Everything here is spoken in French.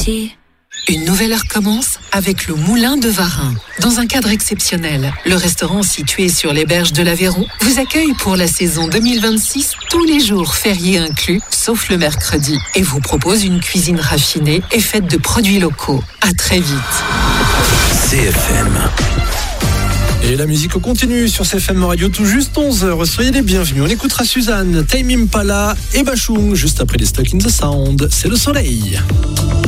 City. Une nouvelle heure commence avec le Moulin de Varin. Dans un cadre exceptionnel, le restaurant situé sur les berges de l'Aveyron vous accueille pour la saison 2026, tous les jours fériés inclus, sauf le mercredi, et vous propose une cuisine raffinée et faite de produits locaux. À très vite. CFM. Et la musique continue sur CFM Radio tout juste 11h. Soyez les bienvenus. On écoutera Suzanne, Tame Impala et Bachung juste après les Stuck in the Sound. C'est le soleil.